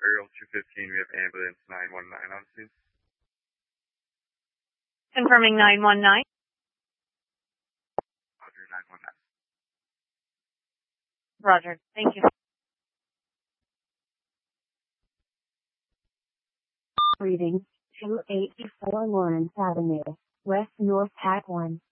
Earl 215, we have ambulance 919 on scene. Confirming 919. Roger, 919. Roger. Thank you. Reading 284 Lawrence Avenue, West North Pack 1.